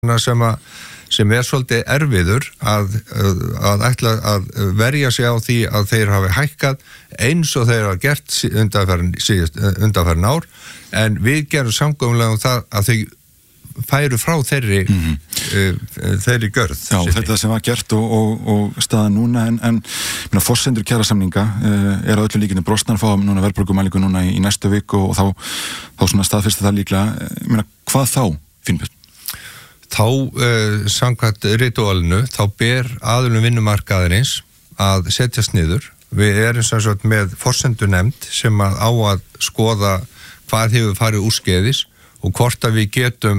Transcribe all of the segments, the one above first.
sem svolítið erfiður að ætla að verja sig á því að þeir hafi hækkað eins og þeir hafa gert undanfarin ár, en við gerum samkomulega um það að þau færu frá þeirri gjörð. Já, þetta sem var gert og staðan núna, en forsendur kjarasamninga að öllu líkinu brostnar, fáum núna verðbólgumælingu núna í næstu viku og þá svona staðfesti það líklega, hvað þá, Finnbjörn? Þá, samkvæmt ritúalinu, þá ber aðilum vinnumarkaðarins að setjast niður. Við erum sem sagt með forsendunefnd sem á að skoða hvað hefur farið úrskeiðis og hvort að við getum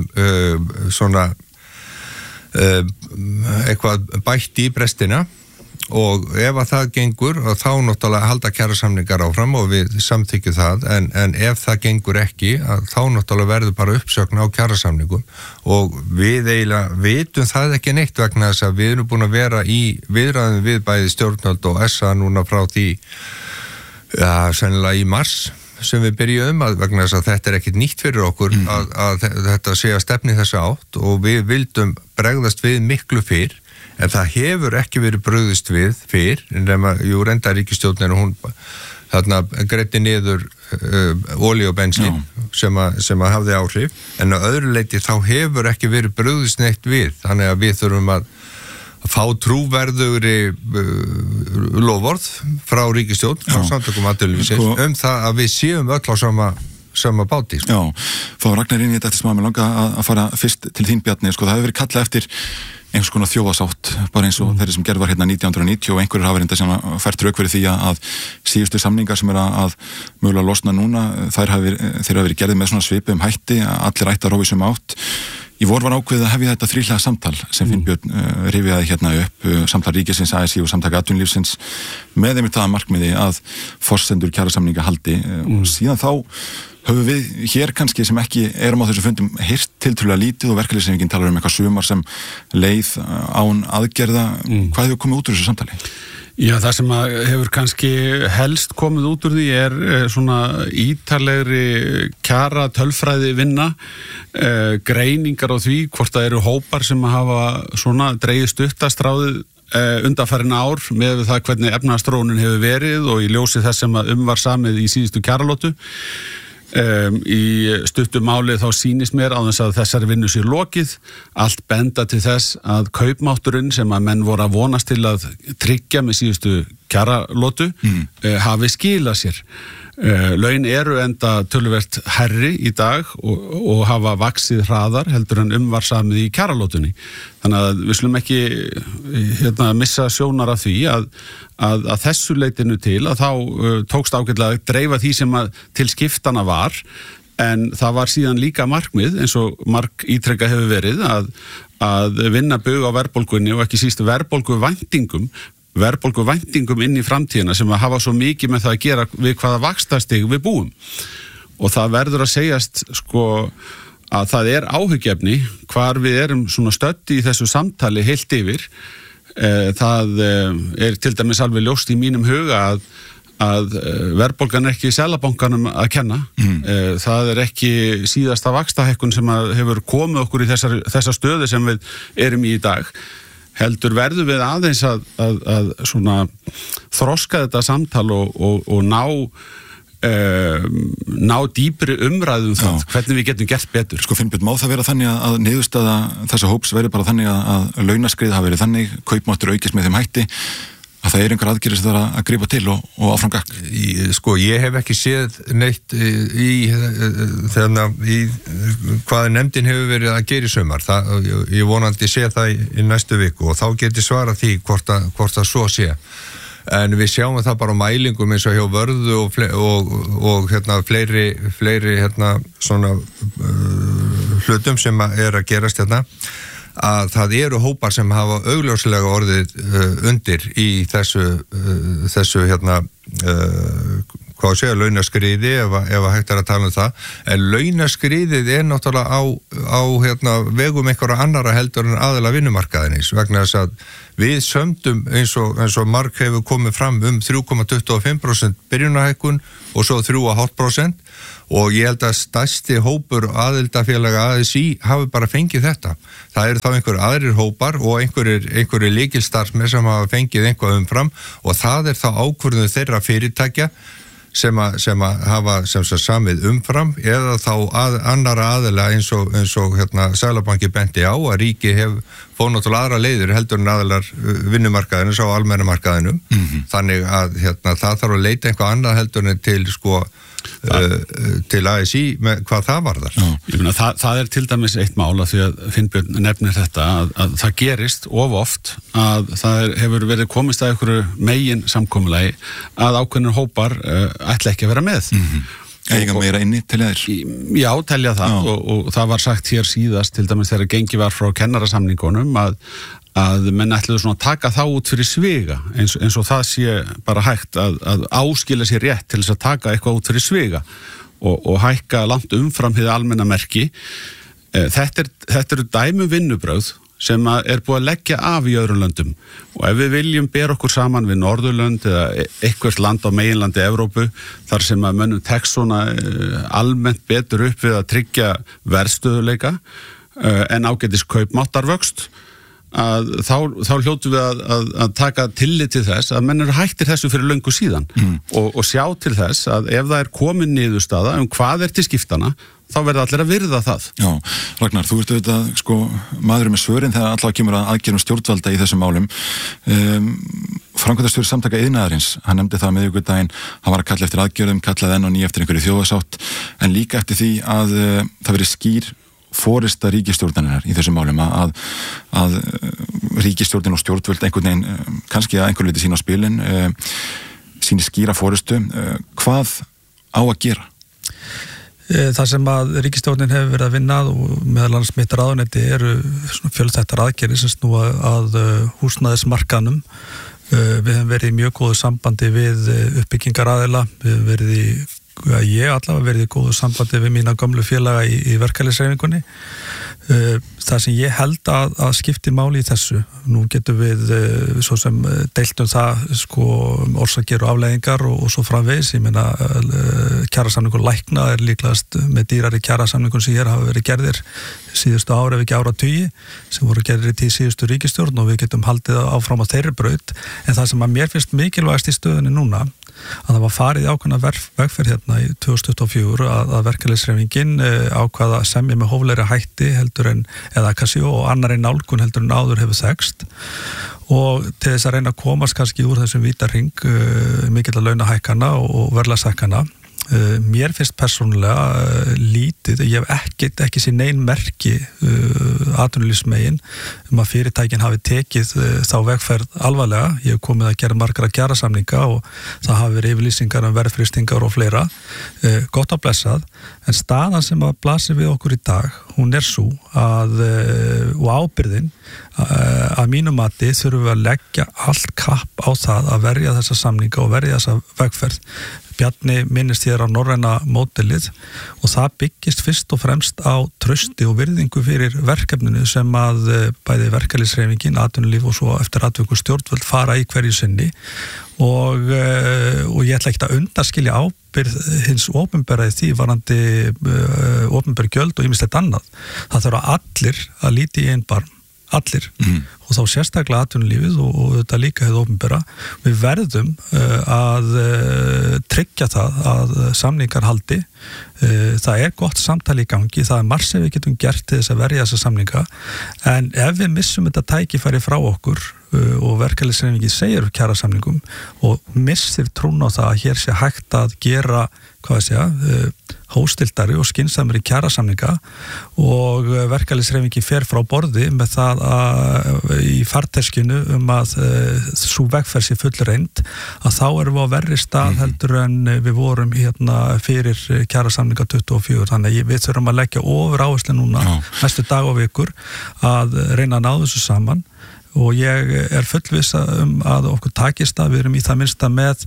eitthvað bætt í brestina, og ef að það gengur þá náttúrulega halda kjarasamningar áfram og við samþykjum það, en ef það gengur ekki þá náttúrulega verður bara uppsögn á kjarasamningum, og við eiginlega vitum það ekki neitt vegna þess að við erum búin að vera í viðræðum við bæði stjórnvöld og SA núna frá því sennilega í mars sem við byrjum, vegna þess að þetta ekkert nýtt fyrir okkur að þetta sé að stefni þessu átt, og við vildum bregðast við miklu fyrr, en það hefur ekki verið brugðist við fyrr, nema reynda ríkisstjórnin, hún þarna greiddi niður olíu og bensín sem að hafði áhrif, en á öðru leyti þá hefur ekki verið brugðist neitt við, þannig að við þurfum að fá trúverðugri loforð frá ríkisstjórn, frá samtökum atvinnulífsins það að við séum öll á sama báti. Já, fá Ragnar inn í þetta sem að mér langa að fara fyrst til þín, Bjarni, það hefur verið kallað eftir einhvers konar þjóðasátt, bara eins og þeirri sem gerð var hérna 1990, og einhverjir hafa reynda sem fært rauk fyrir því að síðustu samningar sem að mögulega losna núna, þeir hafa verið gerðið með svona svipum hætti, allir ætti að rói sem átt. Í vor var ákveðið að hefja þetta þríhliða samtal sem Finnbjörn rifjaði hérna upp, samtal ríkisins, ASÍ og samtaka atvinnulífsins, með einmitt það markmiði að forsendur kjarasamninga haldi, og síðan þá höfum við hér kannski sem ekki erum á þessu fundum heyrt tiltölulega lítið, og verkalýðshreyfingin talar eitthvað sumar sem leið án aðgerða. Hvað hefur komið út úr þessu samtali? Já, það sem hefur kannski helst komið út úr því svona ítarlegri kjara tölfræði vinna, greiningar á því hvort það eru hópar sem hafa svona dregið stuttastráðið undanfarin ár með það hvernig efnahagsþróunin hefur verið, og í ljósi þess sem var samið í síðustu kjaralótu. Í stuttu máli þá sýnist mér á þess að þessari vinnu sé lokið, allt benda til þess að kaupmátturinn sem að menn voru að vonast til að tryggja með síðustu kjaralótu hafi skilað sér. Laun eru enda töluvert hærri í dag og hafa vaxið hraðar heldur en var samið í kjaralótunni. Þannig að við slum ekki missa sjónar af því að þessu leitinu til að þá tókst ágætlega að dreifa því sem til skiptana var, en það var síðan líka markmið, eins og mark ítrekka hefur verið, að vinna bug á verðbólgunni og ekki síst verðbólguvæntingum inn í framtíðina sem að hafa svo mikið með það að gera við hvaða vaxtastig við búum. Og það verður að segjast að það áhyggjuefni hvar við erum svona stödd í þessu samtali heilt yfir. Það til dæmis alveg ljóst í mínum huga að verðbólgan ekki Seðlabankanum að kenna. Það ekki síðasta vaxtahækkun sem hefur komið okkur í þessa stöðu sem við erum í dag. Heldur verður við aðeins að svona þroska þetta samtal og ná dýpri umræðum það, hvernig við getum gert betur. Finnbjörn, má það vera þannig að niðurstaða þessa hóps verður bara þannig að launaskrið hafi verið þannig, kaupmáttur aukist með þeim hætti, að það einhver aðgerðir sem það að grípa til og áfram gakk? Ég hef ekki séð neitt í hvað nefndin hefur verið að gera í sumar. Ég vonandi sé það í næstu viku, og þá geti svara því hvort það svo sé. En við sjáum það bara á mælingum eins og hjá Vörðu og fleiri svona hlutum sem að gerast að það eru hópar sem hafa augljóslega orðið undir í þessu hvað segja, launaskriði ef hægt að tala það, en launaskriðið náttúrulega á vegum einhverja annara heldur en aðila vinnumarkaðinins, vegna þess að við sömdum eins og marg hefur komið fram 3,25% byrjunarhækkun og svo 3,5%, og ég held að stærsti hópur aðildafélaga ASÍ hafi bara fengið þetta. Það eru þá einhverjir aðrir hópar og einhverjir lykilstarfsmenn sem hafa fengið einhvað umfram, og það þá ákvörðun þeirra fyrirtækja sem hafa samið umfram, eða þá annara aðila eins og Seðlabanki benti á að ríki fór náttúrulega aðra leiðir heldur en aðilar vinnumarkaðinu á almenna markaðinum. Þannig að það þarf að leita einhvað annað heldur en til ASÍ með hvað það varðar. Ég meina, það til dæmis eitt mál að því að Finnbjörn nefnir þetta að það gerist of oft að það hefur verið komist að einhverju megin samkomulagi að ákveðnir hópar ætla ekki að vera með. Eiga meira inni, telja þér? Já, telja það og það var sagt hér síðast til dæmis þegar gengið var frá kennarasamningunum að menn ætluðu svona að taka þá út fyrir sviga eins og það sé bara hægt að áskila sér rétt til þess að taka eitthvað út fyrir sviga og hækka langt umfram hið almenna merki. Þetta eru dæmi vinnubrögð sem er búið að leggja af í öðrum löndum, og ef við viljum bera okkur saman við Norðurlönd eða eitthvert land á meginlandi Evrópu þar sem að mönnum tekst svona almennt betur upp við að tryggja verðstöðuleika en ágætis kaupmáttarvöxt, þá hljótum við að taka tillit til þess að menn eru hættir þessu fyrir löngu síðan og sjá til þess að ef það er komin niðurstaða hvað er til skiptana, þá verða allir að virða það. Já, Ragnar, þú ert auðvitað maður með svörin þegar allavega kemur að aðgerum stjórnvalda í þessum málum. Framkvæmdastjóri Samtaka iðnaðarins, hann nefndi það miðvikudaginn, hann var að kalla eftir aðgerðum, kallaði enn og ný eftir einhverju þjóðarsátt, en líka eftir því að það verið skýr forysta ríkisstjórnarinnar í þessum málum, að ríkisstjórnin og stjórnvöld einhvern veginn, kannski að einhver leyti sína á spilin, síni skýra forystu. Hvað á að gera? Það sem að ríkisstjórnin hefur verið að vinna og meðal annars mitt ráðuneyti eru fjölþættar aðgerðir sem snúa að húsnæðismarkaðnum. Við hefum verið í mjög góðu sambandi við uppbyggingaraðila, við hefum verið ég allavega verið í góðu sambandi við mína gömlu félaga í verkalýðshreyfingunni. Það sem ég held að skipti máli í þessu, nú getum við svo sem deilt það orsakir og afleiðingar og svo framvegis. Ég meina kjarasamningur lækna er líklegast með dýrari kjarasamningur sem hér hafa verið gerðir síðustu ára ef ekki áratugi, sem voru gerðir í tíð síðustu ríkisstjórn, og við getum haldið áfram á þeirri braut. En það sem að mér finnst mikilvægast í stöðunni núna, að það var farið ákveðna vegferð hérna í 2024 að verkalýðshreyfingin ákvaða að semja með hóflegri hætti heldur en, eða kannski og annarri nálgun heldur en áður hefur þekst, og til þess að reyna að komast kannski úr þessum vítarhring mikilla launahækkana og verðlagshækkana. Mér finnst persónulega lítið, ég hef ekki sér nein merki atvinnulífsmegin að fyrirtækin hafi tekið þá vegferð alvarlega. Ég hef komið að gera margra kjarasamninga og það hafi verið yfirlýsingar verðfrystingar og fleira, gott að blessað, en staðan sem að blasir við okkur í dag, hún er svo að og ábyrðin að mínum mati þurfum við að leggja allt kapp á það að verja þessa samninga og verja þessa vegferð. Bjarni minnist hér á norræna módelið og það byggist fyrst og fremst á trausti og virðingu fyrir verkefninu sem að bæði verkalýðshreyfingin, atvinnulíf og svo eftir atvikum stjórnvöld fara í hverju sinni, og ég ætla ekki að undanskilja ábyrgð hins opinbera í því varandi opinber gjöld og ýmislegt annað. Það þurfa allir að líti í einn barm, allir, og þá sérstaklega atvinnulífið og þetta líka hefur opinbera. Við verðum að tryggja það að samningar haldi. Það er gott samtali í gangi, það er margt sem við getum gert til þess að verja þessa samninga, en ef við missum þetta tækifæri frá okkur og verkalýðshreyfingin segir kjarasamningum og missir trún á það að hér sé hægt að gera hóstildari og skynsamri kjarasamninga og verkalýðshreyfingin fer frá borði með það í farteskinu að sú vegferð sé fullreynd að þá erum við á verri stað heldur en við vorum fyrir kjarasamninga 24, þannig að við þurfum að leggja ofur áherslu núna næstu dag og vikur að reyna að ná þessu saman og ég fullviss að okkur takist að við erum í það minnsta með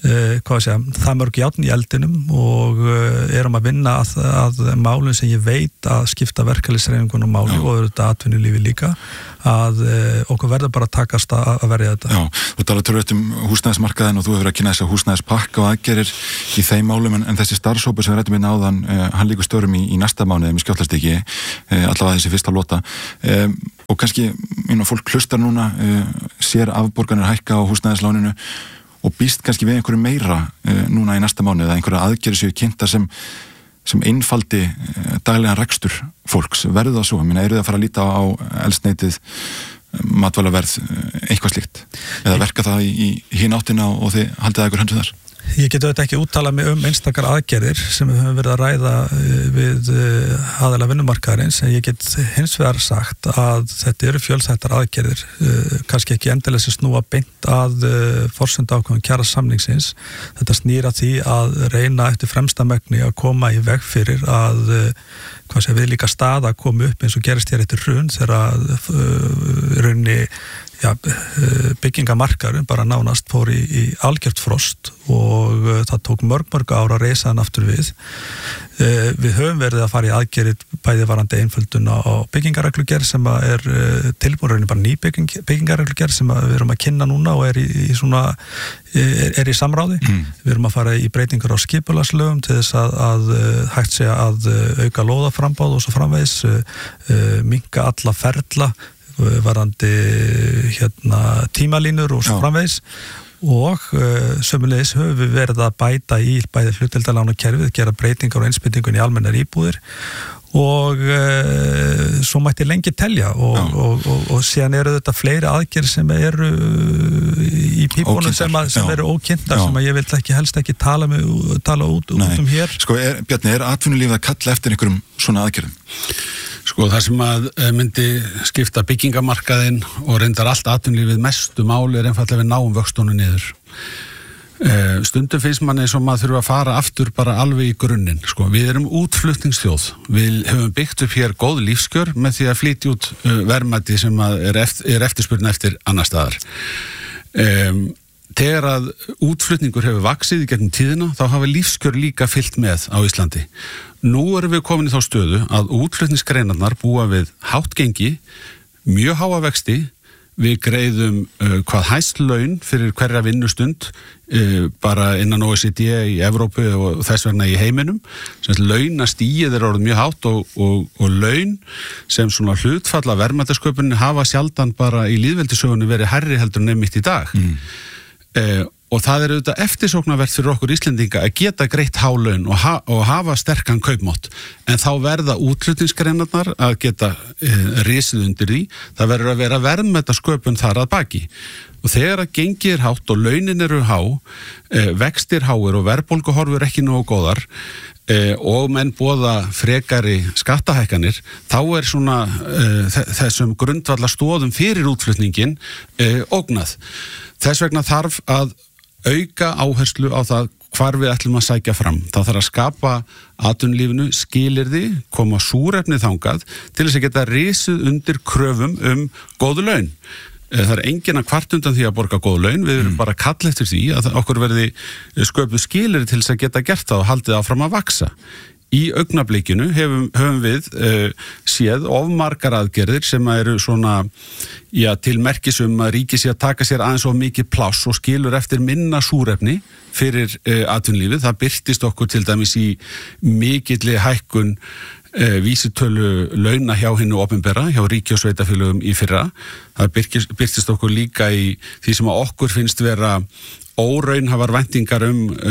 það mörg járn í eldinum og erum að vinna að málum sem ég veit að skipta verkalýðshreyfingunum máli og auðvitað atvinnulífi líka að okkur verður bara að takast að verja þetta. Já, þú talar tölvöld húsnæðismarkaðin og þú hefur að kynna þess að húsnæðispakka og aðgerir í þeim málum en þessi starfshópur sem við rættum inn áðan, hann líkur störum í næsta mánuði með skjóllastiki, allavega þessi fyrsta lota og kannski fólk hlustar núna, sér afborganir hækka á húsnæðisláninu og býst kannski við einhverju meira núna í næsta mánuði eða einhverju aðgerðir séu kynntar sem einfaldi daglegan rekstur fólks. Verður það svo? Eru það að fara að líta á eldsneytið, matvælaverð, eitthvað slíkt? Eða verka það í hin áttina og þið haldið að ykkur hendur þar? Ég get auðvitað ekki úttala mig einstakar aðgerðir sem við höfum verið að ræða við aðila vinnumarkaðarins en ég get hins vegar sagt að þetta eru fjölþættar aðgerðir kannski ekki endilega sem snúa beint að forsenda ákvæmum kjarasamningsins. Þetta snýr að því að reyna eftir fremsta megni að koma í veg fyrir að við líka staða koma upp eins og gerist hér eftir hrun þegar runni byggingamarkaðurinn bara nánast fór í algjört frost og það tók mörg ára að reisa hann aftur við. Við höfum verið að fara í aðgerið bæði varandi einföldun á byggingareglugerð sem tilbúin bara ný byggingareglugerð sem við erum að kynna núna og er í samráði. Við erum að fara í breytingar á skipulagslögum til þess að hægt sé að auka lóðaframbáð og svo framvegis, minnka alla ferla varandi tímalínur og svo framvegis og sömulegis höfum við verið að bæta í bæði hlutdeildarlánakerfið, gera breytingar og innspýtingun í almennar íbúðir og svo mætti lengi telja og síðan eru þetta fleiri aðgerðir sem eru í pípunum sem eru ókynntar sem ég vil helst ekki tala út hér. Bjarni, atvinnulífið að kalla eftir einhverjum svona aðgerðum? Það sem að myndi skipta byggingamarkaðinn og reyndar allt atvinnulífið mestu máli er einfallega við náum vöxtunum niður. Stundum finnst manni eins og maður þurfa að fara aftur bara alveg í grunninn. Við erum útflutningsþjóð. Við höfum byggt upp hér góð lífskjör með því að flytja út verðmæti sem er eftirspurn eftir annar staðar. Þegar að útflutningur hefur vaxið í gegnum tíðina, þá hafa lífskjör líka fylgt með á Íslandi. Nú erum við komin í þá stöðu að útflutningsgreinarnar búa við hátt gengi, mjög háa vexti, við greiðum hvað hæst laun fyrir hverja vinnustund bara innan OECD í Evrópu og þess vegna í heiminum. Launastigið er orðið mjög hátt og laun sem svona hlutfalla verðmætasköpunin hafa sjaldan bara í lýðveldissögunni verið hærri heldur en einmitt í dag. Og það er auðvitað eftirsóknarvert fyrir okkur Íslendinga að geta greitt há laun og hafa sterkan kaupmátt en þá verða útflutningsgreinarnar að geta risið undir því. Það verður að vera verðmætasköpun þar að baki og þegar að gengið er hátt og launin eru há, vextir háir og verðbólguhorfur ekki nógu góðar og menn boða frekari skattahækkanir, þá er svona þessum grundvallar stoðum fyrir útflutningin ógnað. Þess vegna þarf að auka áherslu á það hvar við ætlum að sækja fram. Það þarf að skapa atvinnulífinu skilyrði, koma súrefnið þangað til þess að geta risið undir kröfum góðu laun. Það er enginn að kvart undan því að borga góð laun, við erum bara að kalla eftir því að okkur verði sköpuð skilyrði til þess að geta gert það og haldið áfram að vaksa. Í augnablikinu höfum við séð of margar aðgerðir sem eru svona til merkis að ríkið sé að taka sér aðeins of mikið pláss og skilur eftir minna súrefni fyrir atvinnulífið. Það birtist okkur til dæmis í mikilli hækkun vísitölu launa hjá hinu opinbera, hjá ríki og sveitafélögum í fyrra. Það birtist okkur líka í því sem að okkur finnst vera óraunhæfar væntingar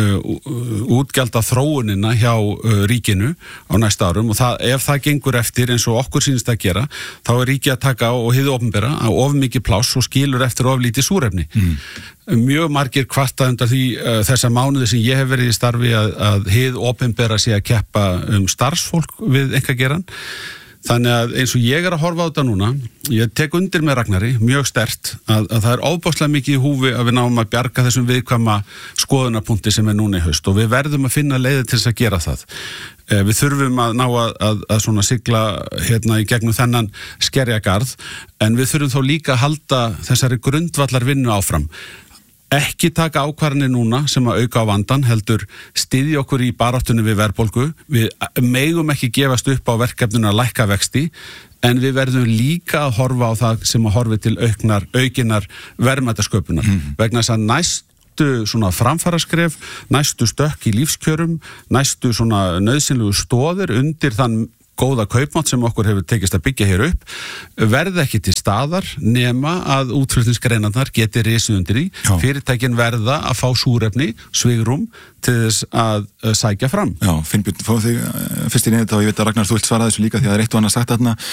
útgjalda þróunina hjá ríkinu á næsta árum og ef það gengur eftir eins og okkur sýnist að gera, þá ríkið að taka og hið opinbera á of mikið pláss og skilur eftir of lítið súrefni. Mjög margir kvarta undan því þessa mánuði sem ég hef verið í starfi að hið opinbera sé að keppa starfsfólk við einkagerann. Þannig að eins og ég að horfa á þetta núna, ég tek undir með Ragnari mjög sterkt að það er ofboðslega mikið í húfi að við náum að bjarga þessum viðkvæma skoðunarpunkti sem er núna í haust og við verðum að finna leiðir til þess að gera það. Við þurfum að ná að svona sigla hérna í gegnum þennan skerjagarð en við þurfum þó líka að halda þessari grundvallar vinnu áfram. Ekki taka ákvarðanir núna sem að auka á vandan, heldur styðja okkur í baráttunni við verðbólgu. Við megum ekki gefast upp á verkefninu að lækka vexti, en við verðum líka að horfa á það sem að horfi til aukinar verðmætasköpunar. Vegna þess að næstu svona framfaraskref, næstu stökk í lífskjörum, næstu svona nauðsynlegu stoðir undir þann góða kaupmátt sem okkur hefur tekist að byggja hér upp verði ekki til staðar nema að útflutningsgreinarnar geti risið undir því. Fyrirtækin verða að fá súrefni, svigrúm til þess að sækja fram. Já, Finnbjörn, fóðu þig fyrst í nefnda og ég veit að Ragnar, þú vilt svara þessu líka því að það er eitt og annað sagt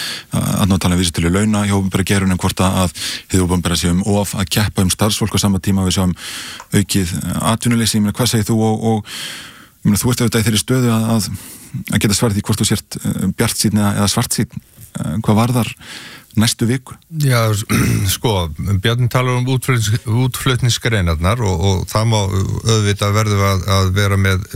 að tala vísitölu launa hjá opinbera gerunum hvort að hið opinbera sé of að keppa starfsfólk á sama tíma við sjáum aukið atvinnuleysi. Hvað segir þú og þú ert auðvitað í þeirri stöðu að geta svarað því hvort þú sért bjartsýnn eða svartsýnn. Hvað var þar næstu viku? Já, sko, Bjarni talar útflutningsgreinarnar og það má auðvitað verður að vera með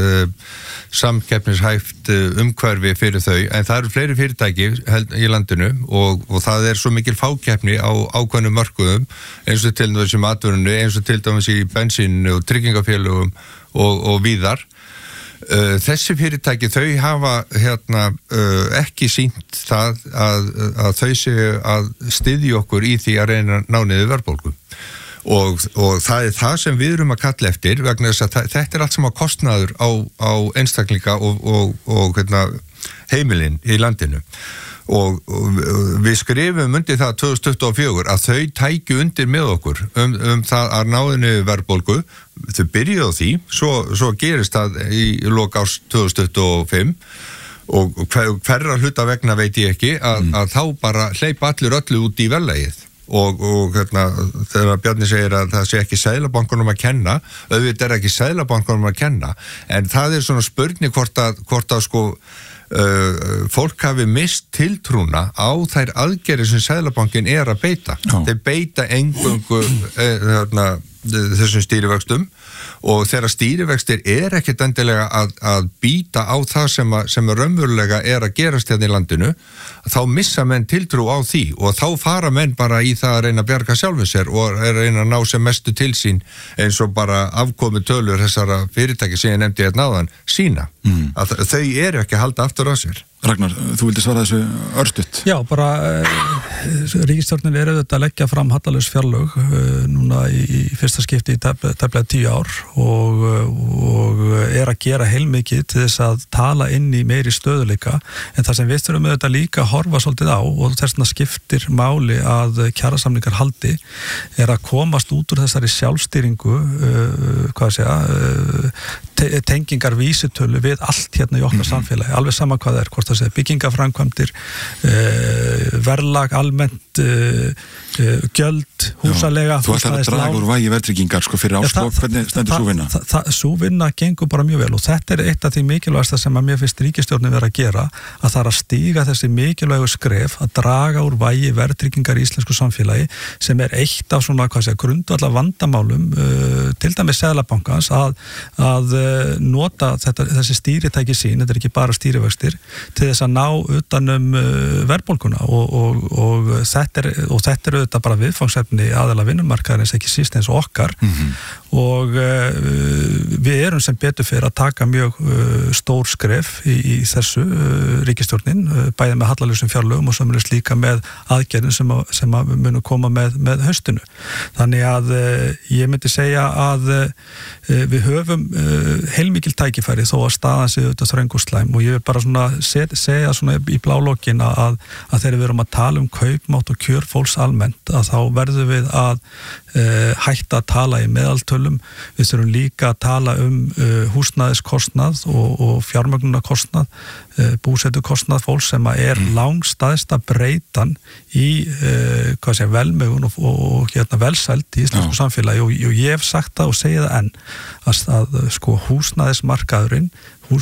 samkeppnishæft umhverfi fyrir þau, en það eru fleiri fyrirtæki í landinu og það er svo mikil fákeppni á ákveðnum mörkuðum eins og til dæmis í matvörunni, eins og til dæmis í bensínu og tryggingafélögum og víðar. Þessi fyrirtæki, þau hafa ekki sýnt það að þau séu að styðja okkur í því að reyna ná niður verðbólgu og það er það sem við erum að kalla eftir vegna þess að þetta er allt sem að kostnaður á einstaklinga og heimilin í landinu og við skrifum undir það 2024 að þau tækju undir með okkur það að náðinu verðbólgu. Þau byrjuðu á því, svo gerist það í lok árs 2025 og hverra hluta vegna veit ég ekki að þá bara hleypa öllu út í verðlagið og þegar Bjarni segir að það sé ekki Seðlabankanum að kenna, auðvitað er ekki Seðlabankanum að kenna, en það er svona spurning hvort að sko fólk hafi mist tiltrúna á þær aðgerðir sem Seðlabankin er að beita. Þeir beita eingöngu þessum stýrivöxtum og þegar stýrivextir er ekkert endilega að býta á það sem raunverulega er að gerast hérna í landinu, þá missa menn tiltrú á því og þá fara menn bara í það að reyna að bjarga sjálfum sér og reyna að ná sem mestu til sín eins og bara afkomu tölur þessara fyrirtæki sem ég nefndi hérna áðan sína. Að þau eru ekki að halda aftur á sér. Ragnar, þú vildi svara þessu örstutt? Já, bara ríkisstjórnin er auðvitað að leggja fram hallalaus fjárlög núna í fyrsta skipti í tæplega 10 ár og er að gera heilmikið til þess að tala inn í meiri stöðuleika, en það sem við þurfum auðvitað líka að horfa svolítið á og þess vegna skiptir máli að kjarasamningar haldi er að komast út úr þessari sjálfstýringu tengingar vísitölu við allt hérna í okkar samfélagi, alveg sama hvað það er, hvort það sé byggingaframkvæmdir, verðlag almennt, gjöld, húsalega. Þú ætlar að draga úr vægi verðtryggingar fyrir áslokk, hvernig stendur sú vinna? Sú vinna gengur bara mjög vel og þetta er eitt af því mikilvægasta sem að mér finnst ríkisstjórnin vera að gera, að það er að stíga þessi mikilvægu skref að draga úr vægi verðtryggingar í íslensku samfélagi sem er eitt af svona grundvallar vandamálum til dæmis Seðlabankans að nota þessi stýritæki sín, þetta er ekki bara stýrivextir, til þess að ná utanum verðbólguna og þetta er auðvitað bara viðfangsefni aðila vinnumarkaðarins, ekki síst eins og okkar og við erum sem betur fyrir að taka mjög stór skref í þessu ríkisstjórnin, bæði með hallalausum fjárlögum og sömulegis líka með aðgerðin sem að munu koma með haustinu. Þannig að ég myndi segja að við höfum heilmikil tækifæri þó að staðan sé auðvitað þröng og slæm og ég vil bara svona segja svona í blálokkin að þegar við erum að tala kaupmátt og kjör fólks almennt að þá verðum við að hætta að tala í meðaltölum, við þurfum líka að tala húsnæðiskostnað og fjármögnunarkostnað, búsetukostnað fólks sem er langstæðsta breytan í velmegun og velsæld í íslensku samfélagi og ég hef sagt það og segið það enn að sko húsnæðismarkaðurinn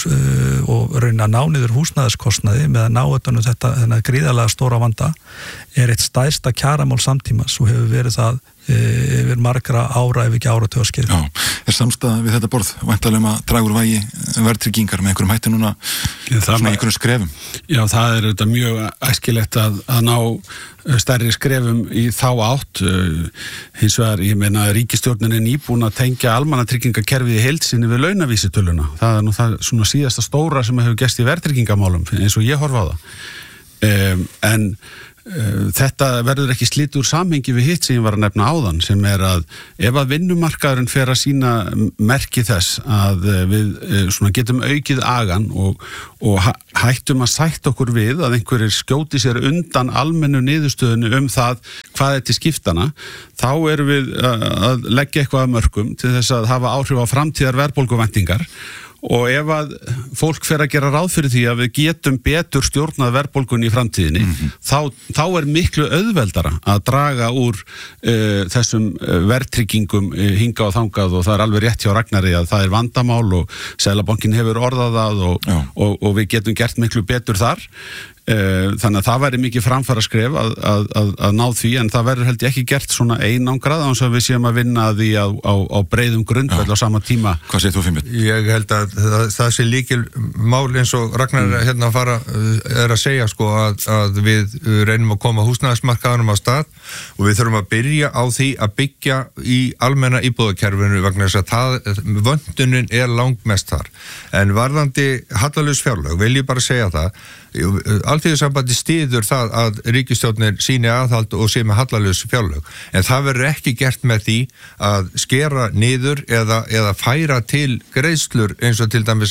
og reyna að ná niður húsnæðiskostnaði með að ná þetta gríðarlega stóra vanda er eitt stærsta kjaramál samtímans og hefur verið það yfir margra ára ef ekki áratugaskeið. Já, samstaða við þetta borð væntanlega að draga úr vægi verðtryggingar með einhverjum hætti núna svona einhverjum skrefum? Já, það er þetta mjög æskilegt að ná stærri skrefum í þá átt. Hins vegar, ég meina að ríkisstjórnin er nýbúin að tengja almannatryggingakerfið í heild sinni við launavísitöluna. Það er nú það svona síðasta stóra sem hefur gerst í verðtryggingamálum eins og ég horfa á það. En þetta verður ekki slitið úr samhengi við hitt sem ég var að nefna áðan sem er að ef að vinnumarkaðurinn fer að sína merki þess að við svona getum aukið agan og hættum að sætta okkur við að einhverjir skjóti sér undan almennu niðurstöðinu það hvað er til skiptana þá erum við að leggja eitthvað að mörkum til þess að hafa áhrif á framtíðar verðbólguvæntingar og ef að fólk fer að gera ráð fyrir því að við getum betur stjórnað verðbólgunni í framtíðinni þá er miklu auðveldara að draga úr þessum verðtryggingum hingað og þangað og það er alveg rétt hjá Ragnari að það er vandamál og Seðlabankinn hefur orðað það og við getum gert miklu betur þar. Þannig að það væri mikið framfara skref að ná því en það verður held ég ekki gert svona einangrað án sem við séum að vinna því á breiðum grundvöll á sama tíma. Hvað segir þú Finnbjörn? Ég held að það sé líkil mál eins og Ragnar hérna er að segja sko að við reynum að koma húsnæðismarkaðunum á stað og við þurfum að byrja á því að byggja í almenna íbúðakerfinu vegna þess að vöndunin er langmest þar en varðandi hallalaus fjárlög vil ég bara segja það Alþýðusambandi styður það að ríkisstjórnin sýni aðhald og sé með hallalaus fjárlög en það verður ekki gert með því að skera niður eða færa til greiðslur eins og til dæmis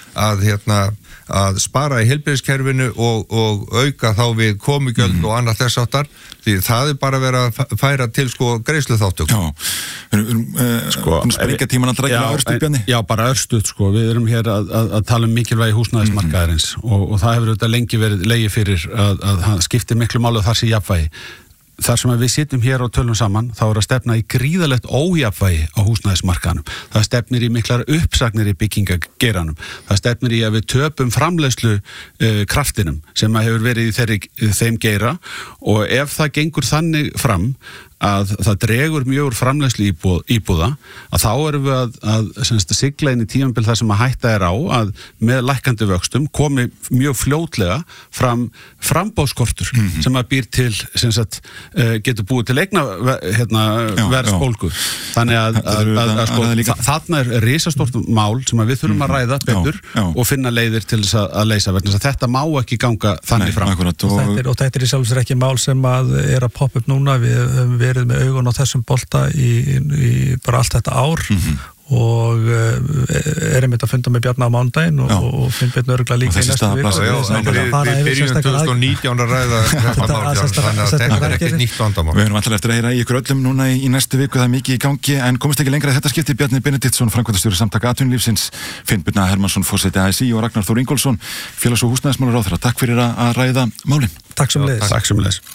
að spara í heilbrigðiskerfinu og auka þá við komugjöld og annað þess áttar því það er bara verið að færa til sko greiðsluþáttöku. Springa tíman að drækja örstuð Bjarni? Já, bara örstuð sko, við erum hér að tala mikilvægi húsnæðismarkaðarins og það hefur auðvitað lengi verið legið fyrir að það skiptir miklu máli og þar sé jafnvægi. Þar sem við sitjum hér og tölum saman þá er að stefna í gríðalegt ójafnvægi á húsnæðismarkaðanum. Það stefnir í miklar uppsagnir í byggingageiranum. Það stefnir í að við töpum framleiðslu kraftinum sem hefur verið í þeim geira og ef það gengur þannig fram að það dregur mjög úr framleiðslu íbúða að þá erum við að sigla inn í tímabil þar sem að hætta er á að með lækkandi vöxtum komi mjög fljótlega fram framboðskortur sem að býr til getur búið til eigna verðsbólgu þannig að þarna er risastórt mál sem að við þurfum að ræða betur og finna leiðir til þess að leysa vegna að þetta má ekki ganga þannig fram og þetta er í sjálfs ekki mál sem að er að poppa upp núna við verið með augun á þessum bolta í bara allt þetta ár og erum þetta að funda með Bjarna á mánudaginn og Finnbjörn örgulega líka í næstu viku. Við byrjum 2019 að ræða þannig að þetta er ekkert nýtt vandamál. Við erum alltaf eftir að heyra í ykkur öllum núna í næstu viku, það er mikið í gangi en komist ekki lengra þetta skipti Bjarni Benediktsson, framkvæmdastjóri Samtaka atvinnulífsins, Finnbjörn Hermannsson, forseti ASÍ og Ragnar Þór Ingólfsson, félags- og húsnæðismálaráðherra. Takk fyrir að ræða málin. Takk sömuleiðis.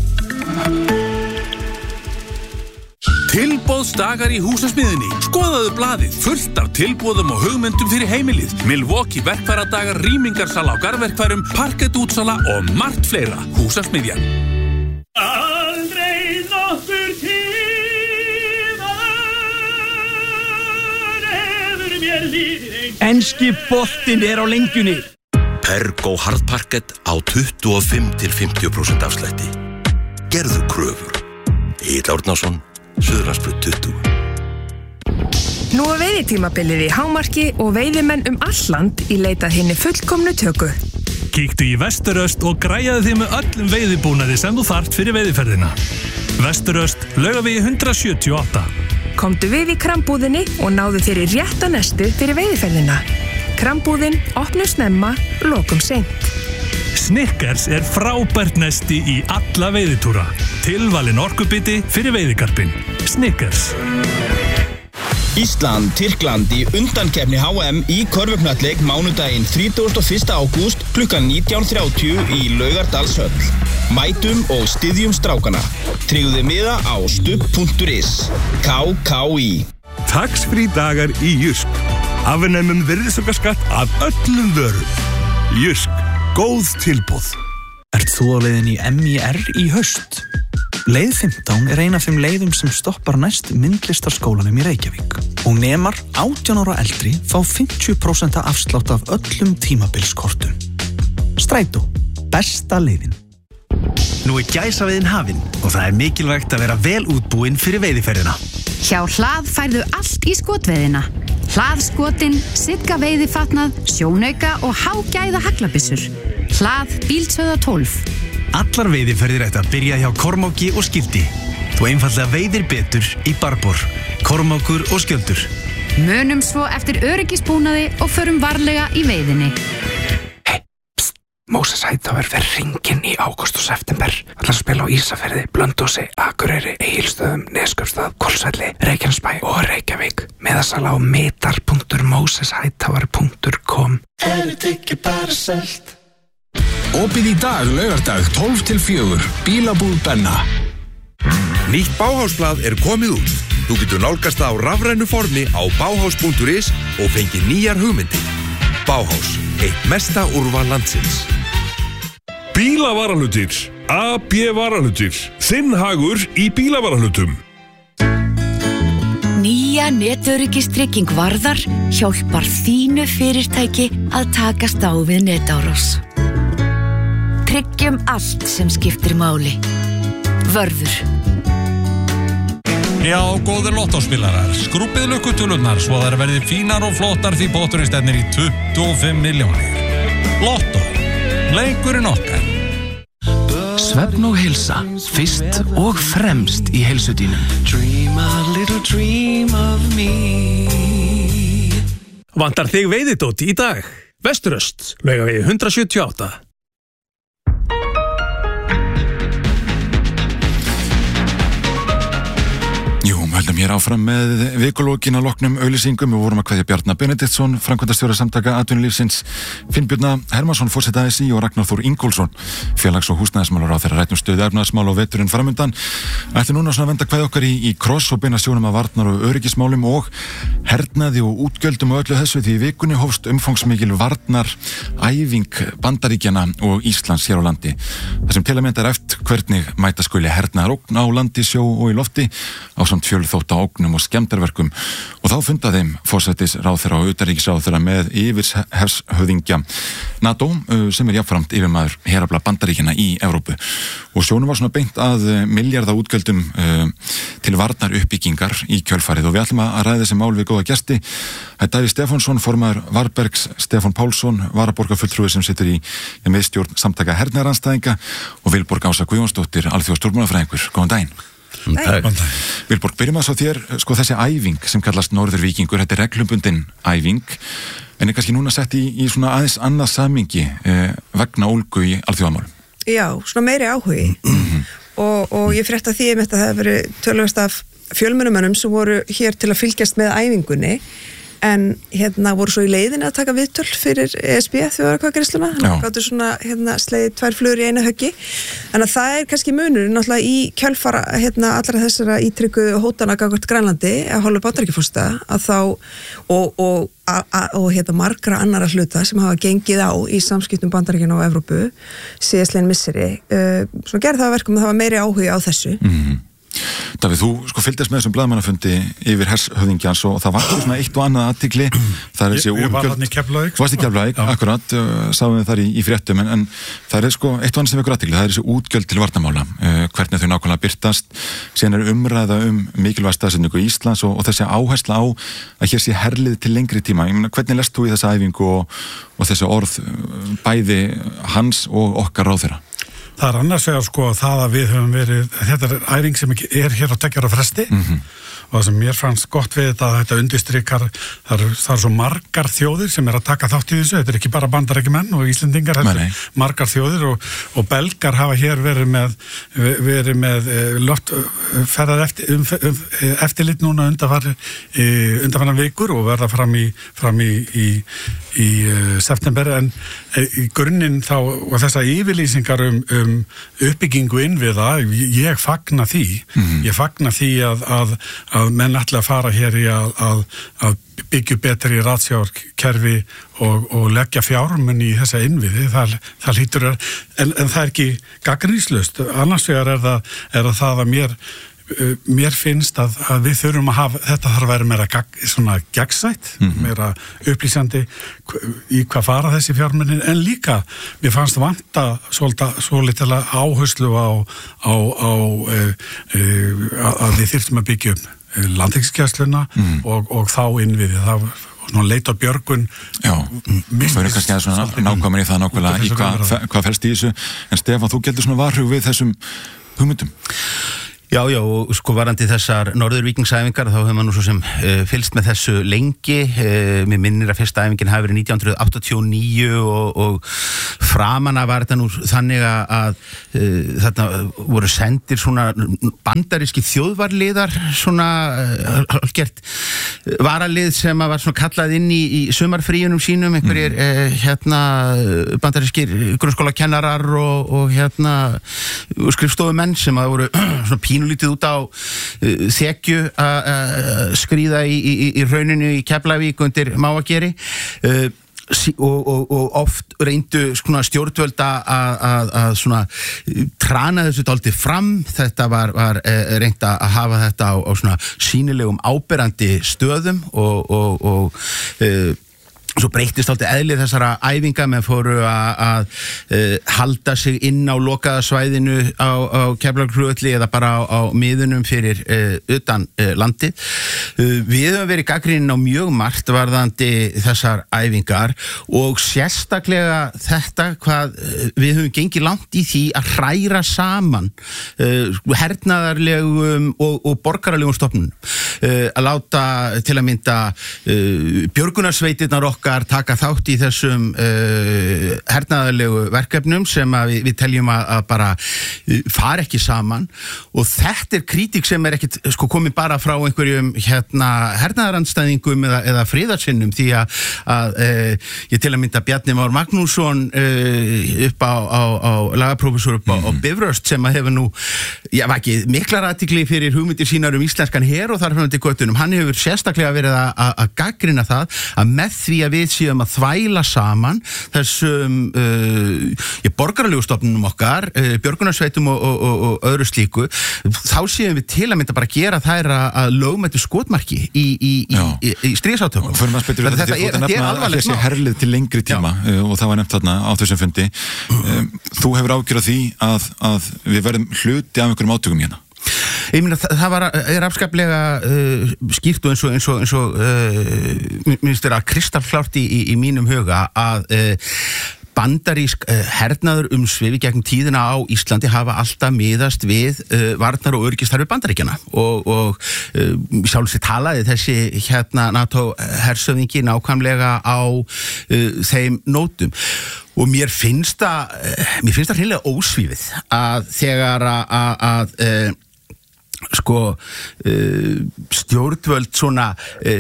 Tilboðsdagar í Húsasmiðjunni. Skoðaðu blaðið, fullt af tilboðum og hugmyndum fyrir heimilið. Milwaukee verkfæradagar, rýmingarsala á garðverkfærum, parkettútsala og margt fleira. Húsasmiðjan. Aldrei nokkur tíma hefur mér lífið. Enski boltinn er á lengjunni. Pergo hardparkett á 25-50% afslætti. Gerðu kröfur. Egill Árnason, Suðurlandsbraut 20. Nú er veiðitímabilið í hámarki og veiðimenn all land í leitað hinni fullkomnu töku. Kíktu í Vesturöst og græjaðu þig með öllum veiðibúnaði sem þú þarft fyrir veiðiferðina. Vesturöst, Laugavegi 178. Komdu við í krambúðinni og náðu þér í rétta nestu fyrir veiðiferðina. Krambúðin opnum snemma, lokum seint. Snickers frábært nesti í alla veiðitúra. Tilvalin orkubiti fyrir veiðikarpin. Snickers. Ísland, Tyrkland í undankeppni HM í körfuknattleik mánudaginn 31. ágúst klukkan 19:30 í Laugardalshöll. Mætum og styðjum strákana. Tryggðu miða á stubb.is. KKÍ. Tax-free dagar í Jysk. Afnæmum virðisaukaskatt af öllum vörum. Jysk, góð tilboð. Ert þú á leiðin í MIR í haust? Leið 15 ein af þeim leiðum sem stoppar næst myndlistarskólanum í Reykjavík og nemar 18 ára eldri fá 50% afslátt af öllum tímabilskortum. Strætó, besta leiðin. Nú gæsaveiðin hafin og það mikilvægt að vera vel útbúin fyrir veiðiferðina. Hjá Hlað færðu allt í skotveiðina. Hlaðskotin, Sigga veiðifatnað, sjónauka og hágæða haglabissur. Hlað Bíldsöða 12. Allar veiðiferðir ættu að byrja hjá Kormáki og Skildi. Þú einfaldlega veiðir betur í Barbor, Kormákur og Skjöldur. Munum svo eftir öryggisbúnaði og förum varlega í veiðinni. Moses Hightower fer hringinn í ágúst og september. Ætlar að spila á Ísafirði, Blönduósi, Akureyri, Egilsstöðum, Neskaupstað, Hvolsvelli, Reykjanesbæ og Reykjavík. Miðasala á mitar.moseshightower.com. Ekki bara selt. Opið í dag, laugardag, 12-4, Bílabúð Benna. Nýtt Bauhausblað komið út. Þú getur nálgast það á rafrænu formi á bauhaus.is og fengið nýjar hugmyndir. Bauhaus, eitt mesta úrval landsins. Bílavaralutir, AB varalutir, þinn hagur í bílavaralutum. Nýja netöryggistryging Varðar hjálpar þínu fyrirtæki að takast á við netárás. Tryggjum allt sem skiptir máli. Vörður. Já, góðir lottóspilarar, skrúpið lukkutölurnar svo þær verði fínar og flottar því potturinn stefnir í 25 milljónir. Lottó, leikurinn okkar. Svefn og heilsa, fyrst og fremst í heilsudínum. Dream a little dream of me. Vantar þig veiðidót í dag? Vesturöst, Laugavegi 178. Höldum hér áfram með vikulókin að loknum auglýsingum. Við vorum að kveðja Bjarna Benediktsson, framkvæmdastjóra samtaka atvinnulífsins, Finnbjörna Hermansson, forseta ASÍ og Ragnar Þór Ingólfsson, félags- og húsnæðismálaráðherra. Ræddum stöðu efnahagsmál og veturinn framundan. Ætli núna svona að venda kveðja okkar í kross og beina sjónum að varnar og öryggismálum og hernaði og útgjöldum og öllu þessu, því í vikunni hófst umfangsmikil varnaræfing Bandaríkjanna og Íslands hér á landi. Það sem til að mynda eftir hvernig mæta skuli hernaðarógn á landi, sjó og í lofti ásamt fjölþótta ógnum og skemmdarverkum, og þá funda þeim forsætisráðherra og utanríkisráðherra með yfirhershöfðingja NATO sem jafnframt yfirmaður herafla Bandaríkjanna í Evrópu, og sjónum var svona beint að milljarða útgjöldum til varnar uppbyggingar í kjölfarið, og við ætlum að ræða þessi mál við góða gesti. Það Davíð Stefánsson, formaður Varbergs, Stefán Pálsson, varaborgarfulltrúi sem situr í miðstjórn samtaka hernaðaranstæðinga, og Vilborg Ása Guðjónsdóttir, alþjóðastjórnmálafræðingur. Góðan daginn. Vilborg, byrjum að svo þér, sko þessi æfing sem kallast Norðurvíkingur, þetta reglubundin æfing, en kannski núna sett í svona aðeins annað samhengi vegna ólgu í alþjóðamálum. Já, svona meiri áhugi og ég frétta því að það hefur verið töluvert af fjölmennumönnum sem voru hér til að fylgjast með æfingunni, en voru svo í leiðinni að taka viðtöl fyrir ESB þjóðaratkvæðagreiðsluna, þannig að gáttu svona slegið 2 flugur í einu höggi. Þannig að það kannski munurinn náttúrulega í kjölfara allra þessara ítrykkuðu hótana gagnvart Grænlandi að hálfu Bandaríkjaforseta að þá og margra annara hluta sem hafa gengið á í samskiptum Bandaríkjanna og Evrópu síðastliðin misseri, svo gerði það verkum að það var meiri áhugi á þessu. Davíð, þú sko fylgdist með þessum blaðamannafundi yfir hershöfðingjans og það var svona eitt og annað athygli. Ég var hann í Keflavík. Þú varst í Keflavík, akkurat, sáum við þar í fréttum, en það sko eitt og annað sem vekur athygli, það þessi útgjöld til varnarmála, hvernig þau nákvæmlega birtast, síðan umræða mikilvæga staðsetningu Íslands og þessi áhersla á að hér sé herlið til lengri tíma. Ég meina, hvernig lest þú í þessa æfingu og þessi orð bæði hans og okkar ráðherra? Það annars vegar sko það að við höfum verið, þetta æfing sem hér á 2 ára fresti og það sem mér fannst gott við þetta að þetta undirstrikar, það er svo margar þjóðir sem að taka þátt í þessu, þetta ekki bara Bandaríkjamenn og Íslendingar, þetta margar þjóðir og belgar hafa hér verið með ferðar eftirlit núna undanfarnar vikur og verða fram í september, en í grunninn þá og þessa yfirlýsingar uppbyggingu innviða, ég fagna því að menn ætla að fara hér í að byggja betri ratsjárkerfi og leggja fjármunni í þessa innviði, það hlýtur en það ekki gagnrýnislaust. Annars vegar er það að mér finnst að við þurfum að hafa, þetta þarf að vera meira svona gegnsætt, meira upplýsandi í hvað fara þessi fjármunni, en líka mér fannst vanta svolítið áherslu á að við þyrftum að byggja upp landhelgisgæsluna og þá innviði, það svona leit á björgun. Já, við erum kannski að svona nákvæmur í það nákvæmlega í hvað felst í þessu, en Stefán, þú getur svona varhug við þessum hugmyndum. Já, og sko varandi þessar norðurvíkingsæfingar þá hefur maður nú svo sem fylgst með þessu lengi. Mér minnir að fyrsta æfingin hafi verið 1989 og framanna var þetta nú þannig að þarna voru sendir svona bandaríski þjóðvarliðar, svona hálfgert varalið sem var svona kallað inn í sumarfríunum sínum, einhverjir bandarískir grunnskólakennarar og skrifstofumenn sem að voru svona pínulítið út á þekju að skríða í hrauninu í Keflavík undir Mávageri og oft reyndu stjórnvöld að svona trana þessu dálítið fram. Þetta var reynt að hafa þetta á svona sýnilegum áberandi stöðum og svo breyttist alltaf eðlið þessara æfinga, menn fóru að halda sig inn á lokaða svæðinu á Keflavíkurflugvelli eða bara á miðunum fyrir utan landið. Við höfum verið gagnrýnin á mjög margt varðandi þessar æfingar og sérstaklega þetta hvað við höfum gengið langt í því að hræra saman hernaðarlegum og borgaralegum stofnunum, að láta til að mynda björgunarsveitirnar okkar taka þátt í þessum hernaðarlegu verkefnum sem að við teljum að bara fara ekki saman, og þetta krítik sem ekkit komið bara frá einhverjum hernaðarandstæðingum eða friðarsinnum, því að ég til að mynda Bjarni Már Magnússon upp á lagaprófessor upp á Bifröst sem að hefur nú vakið miklar athygli fyrir hugmyndir sínar íslenskan her og þar fram til göttunum, hann hefur sérstaklega verið að gagnrýna það að með því að við séum að þvæla saman þessum borgaralegu stofnunum okkar, björgunarsveitum og öðru slíku, þá séum við til að mynda bara gera þær að lögmættu skotmarki í stríðsátökum. Þetta er alvarlegt mál. Þessi herlið til lengri tíma og það var nefnt þarna á þessum fundi. Þú hefur ágjörð því að við verðum hluti af einhverjum átökum hérna. Ég meina, það er afskaplega skýrt og eins og minnst að kristallklárt í mínum huga að bandarísk hernaður umsvif í gegnum tíðina á Íslandi hafa alltaf miðast við varnar- og öryggistarfi Bandaríkjanna og sjálfsagt talaði þessi NATO hershöfðingi nákvæmlega á þeim nótum. Og mér finnst það hreinlega ósvífið að þegar að stjórnvöld svona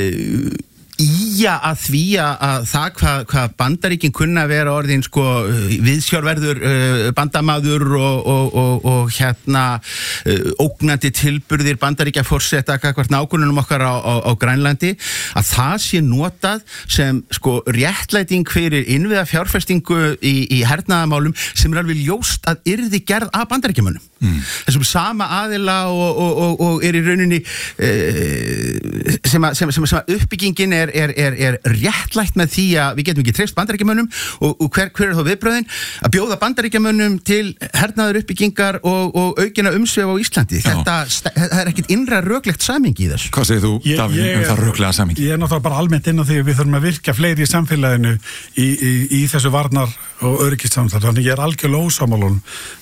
að því að það hvað Bandaríkin kunna vera orðin viðsjárverður bandamaður og ógnandi tilburðir Bandaríkjaforseta gagnvart nágrönnunum okkar á Grænlandi, að það sé notað sem réttlæting fyrir innviða fjárfestingu í hernaðarmálum sem alveg ljóst að yrði gerð af Bandaríkjamönnum. Þessum sama aðila og í rauninni sem uppbyggingin réttlætt með því að við getum ekki treyst Bandaríkjamönnum og hver er þá viðbröðin að bjóða Bandaríkjamönnum til hernaður uppbyggingar og aukina umsvif á Íslandi. Það er ekkit innra röklegt samingi í þessu. Hvað segir þú, Davíð, það röklega samingi? Ég náttúrulega bara almennt inn á því að við þurfum að virka fleiri í samfélaginu í þessu varnar og öryggissamstarf. Þannig ég algjörlega ósammála.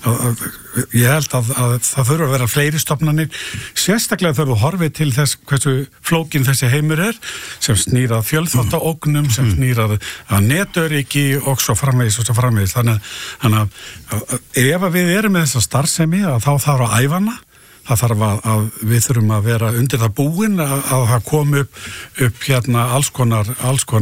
Ég held að það þurfa að vera fleiri stofnanir, sérstaklega þegar þú horfið til þess hversu flókin þessi heimur sem snýr að fjölþáttaógnum, sem snýr að netöryggi og svo framvegis. Þannig að ef við erum með þessa starfsemi að þá þarf að æfa hana. Það þarf að við þurfum að vera undir það búin að það komi upp hérna alls konar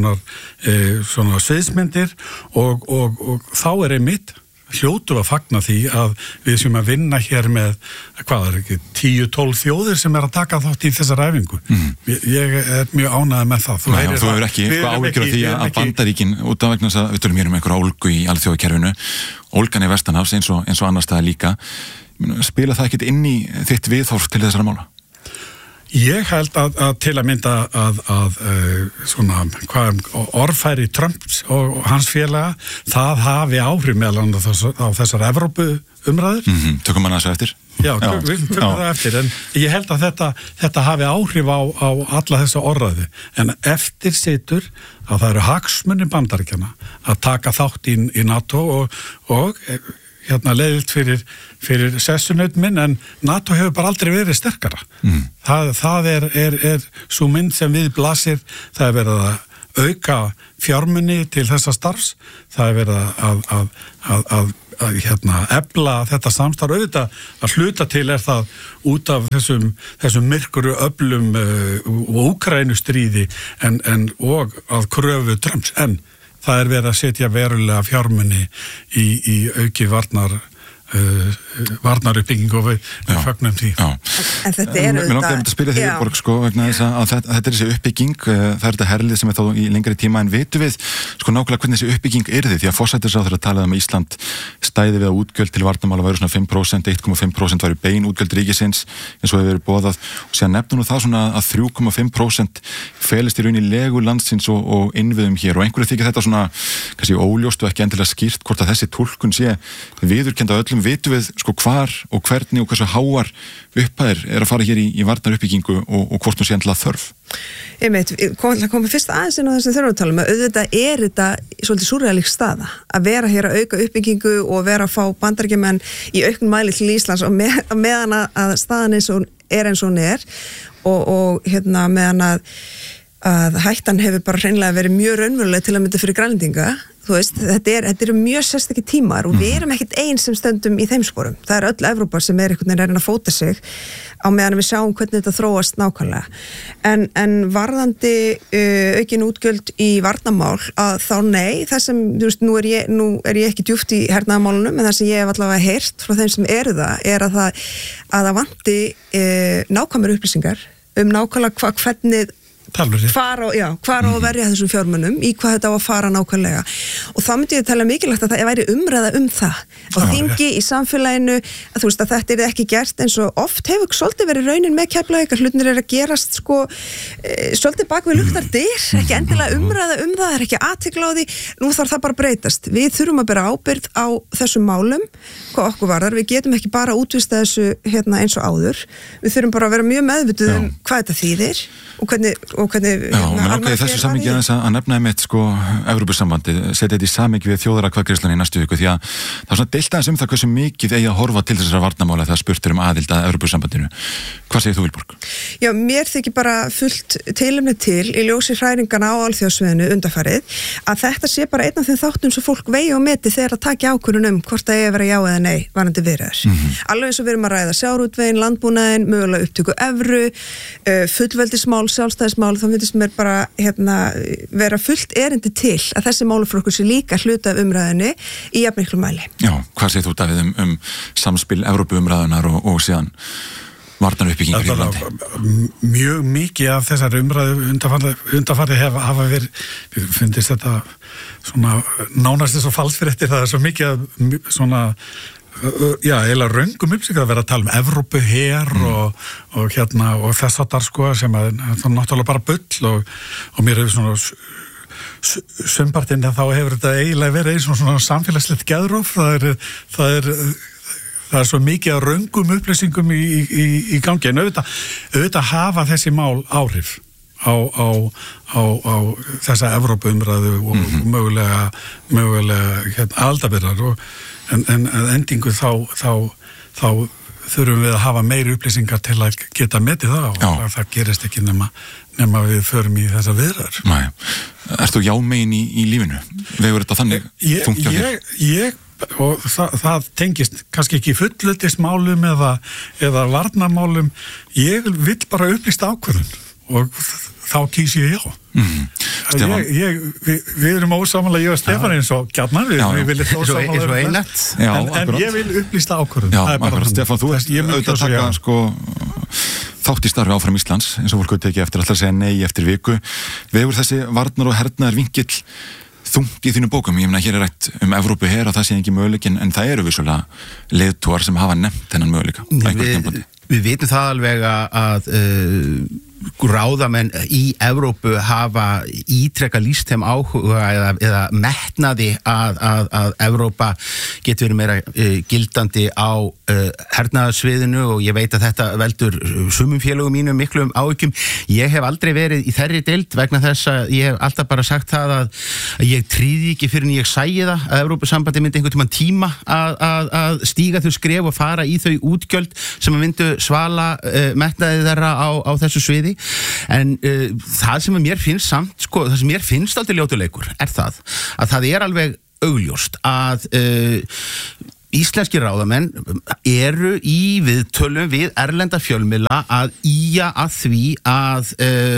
svona sviðsmyndir og þá einmitt hljótum að fagna því að við séum að vinna hér með, hvað ekki, 10-12 þjóðir sem að taka þátt í þessar æfingu. Ég er mjög ánægður með það. Þú hefur ekki eitthvað áhyggjur af því að Bandaríkin, út af vegna þess að við tölum hér einhverja ólgu í alþjóðakerfinu, ólgan í Vestanhafs eins og annars staðar líka. Spila það ekkert inn í þitt viðhorf til þessara mála? Ég held að til að mynda að svona orðfæri Trumps og hans félaga, það hafi áhrif meðal á þessar Evrópu umræður. Tökum maður þessu eftir? Já, við tökum það eftir, en ég held að þetta hafi áhrif á alla þessa orðræðu, en eftir situr að það eru hagsmunir Bandaríkjanna að taka þátt í NATO og leiðilt fyrir sessunaut minn, en NATO hefur bara aldrei verið sterkara. Það er svo mynd sem við blasir, það er verið að auka fjármuni til þessa starfs, það er verið að efla þetta samstarf, auðvitað að hluta til er það út af þessum myrkuru öflum og Úkraínustríði en og að kröfu Trumps, en það er verið að setja verulega fjármuni í auki varnaruppbygging og við fögnum því. En þetta er Mér langaði að spyrja því, Borg, vegna þess að þetta er þessi uppbygging, það er þetta herlið sem er þá í lengri tíma, en vitum við nákvæmlega hvernig þessi uppbygging yrði, því að forsætisráðherra talaði um að Ísland stæði við að útgjöld til varnarmála væru svona 5%, 1,5% væri bein útgjöld ríkisins eins og hefur verið boðað, og síðan nefnum nú það svona að 3,5% felist í raun í legu landsins og innviðum hér, og einhverju þykir þetta svona kannski óljóst og ekki endilega skýrt hvort að þessi túlkun sé viðurkennd af öllum. Vitum við hvar og hvernig og hversu háar upphæðir er að fara hér í varnaruppbyggingu og hvort hún sé endilega þörf? Komum fyrst aðeins inn á þess að þurfum að tala um að auðvitað er þetta svolítið súrrealísk staða að vera hér að auka uppbyggingu og vera að fá Bandaríkjamenn í auknum mæli til Íslands og meðan að staðan eins og hún er og meðan að hættan hefur bara hreinlega verið mjög raunveruleg til að mynda fyrir grænlendinga. Þú veist, þetta eru mjög sérstakir tímar og við erum ekkert einn sem stöndum í þeim sporum. Það er öll Evrópa sem er einhvern veginn að fóta sig á meðan við sjáum hvernig þetta þróast nákvæmlega. En varðandi aukin útgjöld í varnarmál að þá nei, það sem, þú veist, nú er ég ekki djúpt í hernaðarmálunum, en það sem ég hef allavega heyrt frá þeim sem eru það, er að það vanti nákvæmur upplýsingar nákvæmlega hvernig hvar á að verja þessum fjármunum, í hvað þetta á að fara nákvæmlega, og þá myndi ég tala mikilvægt að það væri umræða það og þingi í samfélaginu að þú veist að þetta er ekki gert eins og oft hefur svolítið verið raunin með Keflavík að hlutinir er að gerast svolítið bak við luktar dyr, ekki endilega umræða það er ekki athygli á því, nú þarf það bara breytast. Við þurfum að bera ábyrgð á þessum málum, hvað okkur varðar, við getum ekki bara útvista þessu eins og áður, við þurfum bara að vera mjög meðvituð hvað þetta þýðir og hvernig mér langaði þessu samhengi aðeins að nefna einmitt Evrópusambandi, setja þetta í samhengi við þjóðaratkvæðagreiðsluna í næstu viku, því að það er svona deilt aðeins það hversu mikið eigi að horfa til þessara varnarmála þegar spurt um aðild að Evrópusambandinu. Hvað segir þú, Vilborg? Já, mér þykir bara fullt tilefni til í ljósi hræringana á alþjóðsviðinu undanfarið að þetta sé bara einn af þeim þáttum sem fólk vegi og meti þegar að taka ákvörðun hvort það eigi að vera já eða nei varðandi viðræður. Alveg eins og við erum að ræða sjávarútveginn, landbúnaðinn, mögulega upptöku evru, fullveldismál, sjálfstæðismál, þá finnst mér bara vera fullt erindi til að þessi málaflokkur sé líka hluta af umræðinni í jafn miklu mæli. Já, hvað segir þú, Davíð, um samspil Evrópuumræðunar og síðan varnaruppbyggingar í landi? Mjög mikið af þessar umræðu undanfarið hafa verið, við finnst þetta svona nánast eins og falsfréttir, það er svo mikið svona eiginlega röngum upplýsingar að vera að tala um Evrópuher og þess að sko sem að það er náttúrulega bara bull og mér hefur svona sumpartinn þá hefur þetta eiginlega verið svona samfélagslegt geðróf, það er svo mikið að röngum upplýsingum í gangi, en auðvitað hafa þessi mál áhrif á þessa Evrópuumræðu og mögulega aldabyrðar en endingu þá þurfum við að hafa meiri upplýsingar til að geta metið það og það gerist ekki nema við förum í þessa viðræður. Nei. Ertu jámegin í lífinu? Vegur þetta þannig þungt hjá þér? Ég og það tengist kannski ekki fullveldismálum eða varnarmálum. Ég vil bara upplýsta ákvörðun og þá kýs ég já. Við erum ósamanlega, ég og Stefán eins og gjarnan, við viljum ósamanlega en ég vil upplýsta ákvörðun. Já, akkurat, Stefán, þú auðvitað taka þátt í starfi áfram Íslands, eins og fólk tekið eftir alltaf að segja nei eftir viku. Vegur þessi varnar og hernaðar vinkill þungt í þínu bókum? Ég meina, hér rætt Evrópu her og það sé ekki möguleik, en það eru vissulega leiðtogar sem hafa nefnt þennan möguleika. Við vitum það alveg að ráðamenn í Evrópu hafa ítrekka lýst þeim áhuga eða metnaði að Evrópa getur verið meira gildandi á hernaðarsviðinu og ég veit að þetta veldur sumum félögum mínum miklum áhyggjum. Ég hef aldrei verið í þeirri deild vegna þess að ég hef alltaf bara sagt það að ég tríði ekki fyrir en ég sæi það að Evrópusambandi myndi einhvern tíma að stíga þau skref og fara í þau útgjöld sem myndu svala metnaði þeirra á þessu sviði. En það sem mér finnst samt, það sem mér finnst aldrei ljótuleikur er það að það er alveg augljóst að íslenskir ráðamenn eru í viðtölum við erlenda fjölmiðla að ýja að því að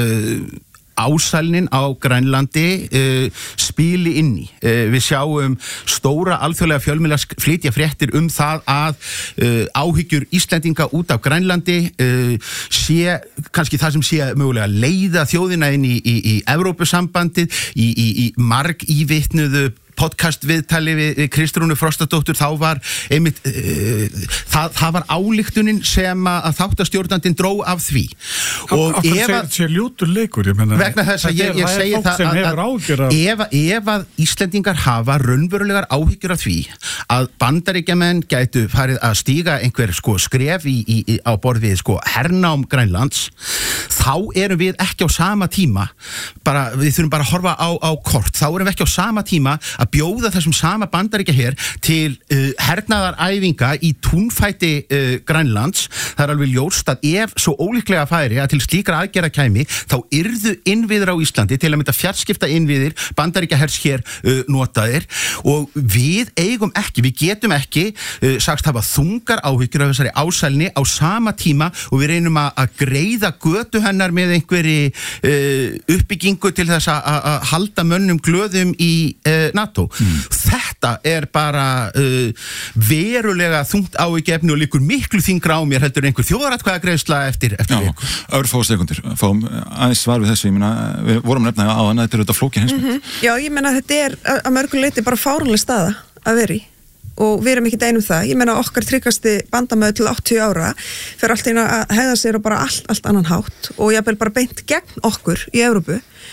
ásælnin á Grænlandi spili inn í. Við sjáum stóra alþjóðlega fjölmiðla flytja fréttir það að áhyggjur Íslendinga út af Grænlandi sé kannski það sem sé mögulega leiða þjóðina inn í Evrópusambandið í marg ívitnuðu podcast viðtali við Kristrúnu Frostadóttur, þá var einmitt það var ályktunin sem að þáttastjórnandinn dró af því. Og ef að sé ljótur leikur, ég meina vegna þess að ég segi það að ef að Íslendingar hafa raunverulegar áhyggjur af því að Bandaríkjamenn gætu farið að stíga einhver skref á borð við hernám Grænlands, þá erum við ekki á sama tíma við þurfum bara að horfa á kort, þá erum við ekki á sama tíma að bjóða þessum sama Bandaríkja hér til hernaðaræfinga í túnfæti Grænlands. Það er alveg ljóst að ef svo ólíklega færi að til slíkra aðgerða kæmi, þá yrðu innviðir á Íslandi til að mynda fjarskipta innviðir Bandaríkja hers hér notaðir og við getum ekki sagst hafa þungar áhyggjur af þessari ásælni á sama tíma og við reynum að greiða götu hennar með einhverri uppbyggingu til þess að halda mönnum glöðum í NATO. Þetta er bara verulega þungt áhyggjuefni og liggur miklu þyngra á mér heldur einhver þjóðaratkvæðagreiðsla eftir viku. Örfá sekundur, fáum aðeins svar við þessu, ég meina, við vorum nefnaði á hann að þetta er auðvitað flókin heimsmynd. Já, ég meina þetta er að mörgu leyti bara fáránleg staða að vera í og við erum ekki einum það. Ég meina okkar tryggasti bandamöður til 80 ára fyrir allt einu að hegða sér á bara allt annan hátt og jafnvel bara beint gegn okkur í Evrópu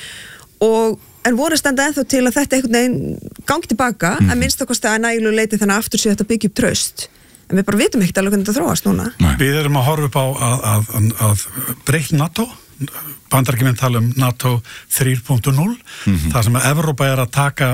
en voru standa ennþá til að þetta einhvern veginn gangi tilbaka að minnst okkar að nægilu leiti þannig að aftur sé þetta byggja upp traust. En við bara vitum ekkert alveg hvernig þetta þróast núna. Við erum að horfa upp á að breyta NATO. Bandaríkjamenn tala um NATO 3.0 þar sem að Evrópa er að taka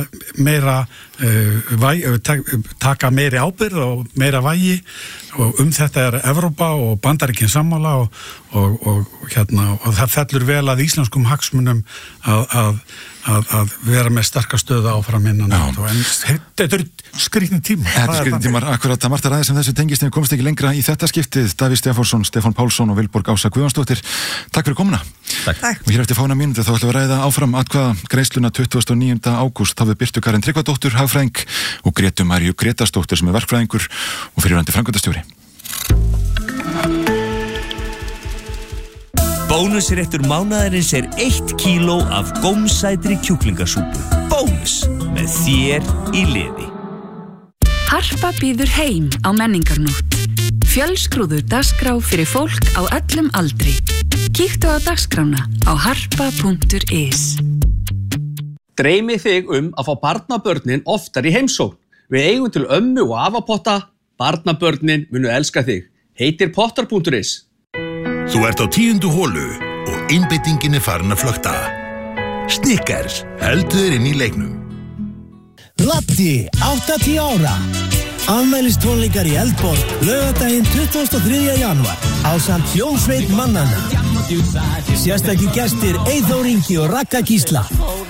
meiri ábyrgð og meira vægi og þetta er Evrópa og Bandaríkin sammála og það fellur vel að íslenskum hagsmunum að vera með sterkar stöðu áfram innan NATO. En þetta er skrýtnir tímar. Þetta er skrýtnir tímar, akkurat að margt ræði sem þessu tengist en við komst ekki lengra í þetta skiptið. Davíð Stefánsson, Stefán Pálsson og Vilborg Ása Guðjónsdóttir. Takk fyrir komuna. Takk. Og hér eftir fána mínútu þá ætlum við að ræða áfram atkvæða greiðsluna 29. ágúst þá við Birtu Karin Tryggvadóttur, hagfræðing og Grétu Maríu Grétarsdóttur sem er verkfræðingur og fyrirverandi framkvæmdastjóri. Bónusréttur mánaðarins er 1 kíló af gómsætri kjúklingasúpu. Bónus með þér í liði. Harpa býður heim á menningarnótt. Fjölskrúður dagskrá fyrir fólk á öllum aldri. Kíktu á dagskrána á harpa.is. Dreymi þig að fá barnabörnin oftar í heimsókn. Við eigum til ömmu og afapotta. Barnabörnin munu elska þig. Heitir Potter.is. Þú ert á 10. holu og einbeitingin farin að flökta. Snickers, heldur þér inn í leiknum. Latti, 80 ára. Afmælistónleikar í Eldborg, laugardaginn 23. janúar, ásamt hljómsveit mannanna. Sérstakir gestir Eyþór Ingi og Ragga Gísla.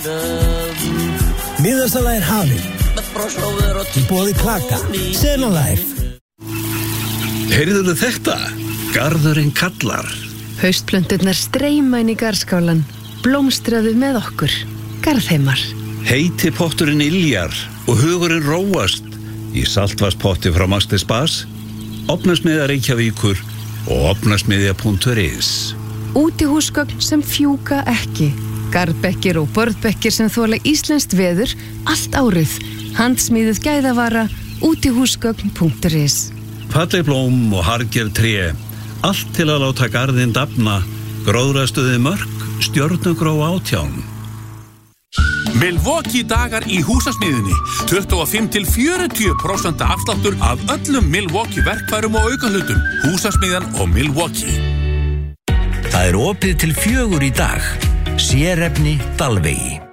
Miðasala hafin. Í boði Klaka, Sena Life. Heyrðuðu þetta? Garðurinn kallar. Haustplönturnar streyma inn í garðskálan. Blómstraðu með okkur. Garðheimar. Heiti potturinn iljar og hugurinn róast í saltvarspotti frá Maxti Spas, Ofnasmiðja Reykjavíkur og ofnasmiðja.is. Útihúsgögn sem fjúka ekki. Garðbekkir og borðbekkir sem þola íslenskt veður allt árið. Handsmíðuð gæðavara. Útihúsgögn.is. Falleg blóm og harðgerð tré. Allt til að láta garðinn dafna. Gróðrastuði mörk, stjörnugró 18. Milwaukee dagar í húsasmiðjunni. 25-40% afsláttur af öllum Milwaukee verkfærum og aukahlutum. Húsasmiðjan og Milwaukee. Það opið til 4 í dag. Sérefni Dalvegi.